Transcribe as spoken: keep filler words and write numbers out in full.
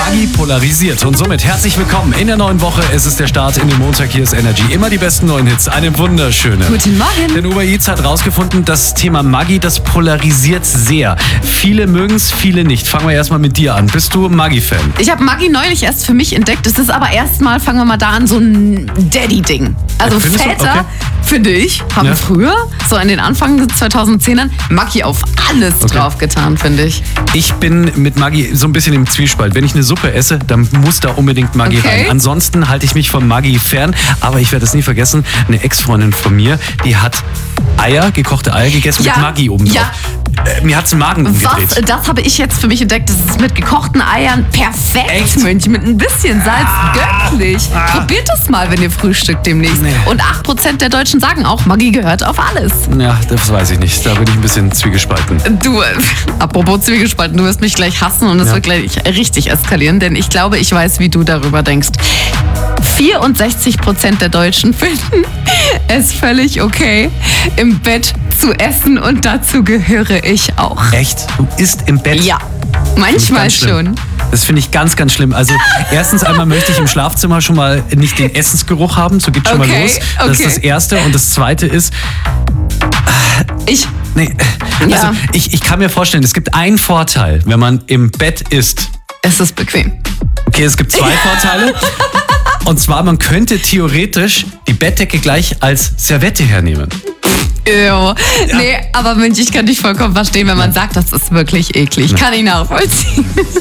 Maggi polarisiert und somit herzlich willkommen in der neuen Woche. Es ist der Start in den Montag, hier ist Energy. Immer die besten neuen Hits, eine wunderschöne. Guten Morgen. Denn Uber Eats hat rausgefunden, das Thema Maggi, das polarisiert sehr. Viele mögen es, viele nicht. Fangen wir erstmal mit dir an. Bist du Maggi-Fan? Ich habe Maggi neulich erst für mich entdeckt. Es ist aber erstmal, fangen wir mal da an, so ein Daddy-Ding. Also Findest du? Väter, Okay. finde ich, haben Ja. früher, so in den Anfang zweitausendzehnern, Maggi auf alles Okay. draufgetan, finde ich. Ich bin mit Maggi so ein bisschen im Zwiespalt. Wenn ich eine Suppe esse, dann muss da unbedingt Maggi Okay. rein. Ansonsten halte ich mich von Maggi fern. Aber ich werde es nie vergessen, eine Ex-Freundin von mir, die hat Eier, gekochte Eier gegessen Ja. mit Maggi oben drauf. Ja. Äh, mir hat es den Magen umgedreht. Was, das habe ich jetzt für mich entdeckt. Das ist mit gekochten Eiern perfekt, Echt? Mönch. Mit ein bisschen Salz, göttlich. Probiert es mal, wenn ihr frühstückt demnächst. Nee. Und acht Prozent der Deutschen sagen auch, Maggi gehört auf alles. Ja, das weiß ich nicht. Da bin ich ein bisschen zwiegespalten. Du, äh, apropos Zwiegespalten, du wirst mich gleich hassen und es Ja. wird gleich richtig eskalieren, denn ich glaube, ich weiß, wie du darüber denkst. vierundsechzig Prozent der Deutschen finden es völlig okay, im Bett zu essen und dazu gehöre ich auch. Echt? Du isst im Bett? Ja, Finde ich manchmal ganz schlimm. schon. Das finde ich ganz, ganz schlimm. Also erstens einmal möchte ich im Schlafzimmer schon mal nicht den Essensgeruch haben. So geht schon mal Okay, los. Das ist okay. das Erste. Und das Zweite ist, Ich, nee, also Ja. ich, ich kann mir vorstellen, es gibt einen Vorteil, wenn man im Bett isst. es ist bequem. Okay, es gibt zwei Vorteile. Und zwar, man könnte theoretisch die Bettdecke gleich als Servette hernehmen. Ew. Nee, aber Mensch, ich kann dich vollkommen verstehen, wenn man sagt, das ist wirklich eklig. Kann ich nachvollziehen.